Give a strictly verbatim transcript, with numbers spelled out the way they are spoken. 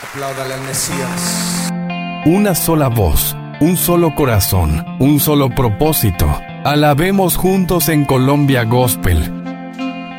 Apláudale al Mesías. Una sola voz, un solo corazón, un solo propósito. Alabemos juntos en Colombia Gospel.